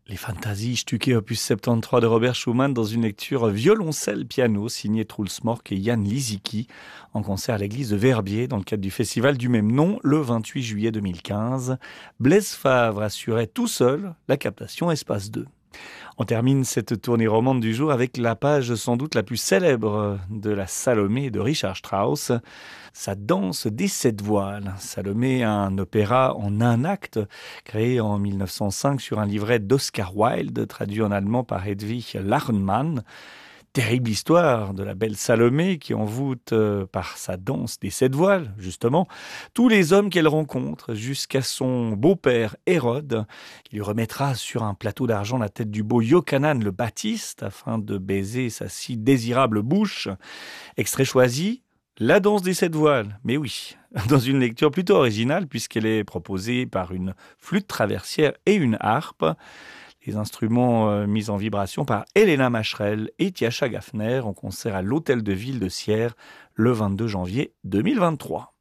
Les Fantasies Stücke opus 73 de Robert Schumann dans une lecture violoncelle-piano signée Truls Mork et Jan Lisicki en concert à l'église de Verbier dans le cadre du festival du même nom le 28 juillet 2015. Blaise Favre assurait tout seul la captation Espace 2. On termine cette tournée romande du jour avec la page sans doute la plus célèbre de la Salomé de Richard Strauss, sa danse des 7 voiles. Salomé, un opéra en un acte, créé en 1905 sur un livret d'Oscar Wilde, traduit en allemand par Hedwig Lachenmann. Terrible histoire de la belle Salomé qui envoûte par sa danse des 7 voiles, justement, tous les hommes qu'elle rencontre, jusqu'à son beau-père Hérode, qui lui remettra sur un plateau d'argent la tête du beau Yochanan le Baptiste, afin de baiser sa si désirable bouche. Extrait choisi, la danse des 7 voiles, mais oui, dans une lecture plutôt originale, puisqu'elle est proposée par une flûte traversière et une harpe. Les instruments mis en vibration par Helena Macherel et Tiascha Gaffner en concert à l'Hôtel de Ville de Sierre le 22 janvier 2023.